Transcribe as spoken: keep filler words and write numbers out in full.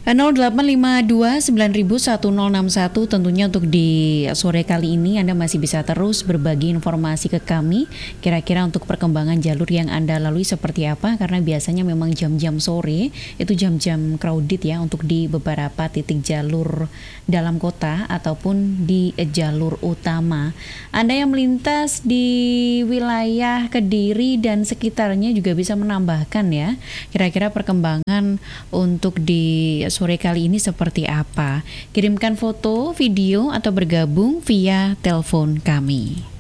nol delapan lima dua sembilan satu nol enam satu. Tentunya untuk di sore kali ini Anda masih bisa terus berbagi informasi ke kami. Kira-kira untuk perkembangan jalur yang Anda lalui seperti apa? Karena biasanya memang jam-jam sore itu jam-jam crowded ya untuk di beberapa titik jalur dalam kota ataupun di jalur utama. Anda yang melintas di wilayah Kediri dan sekitarnya juga bisa menambahkan ya. Kira-kira perkembangan untuk di sore kali ini seperti apa? Kirimkan foto, video, atau bergabung via telepon kami.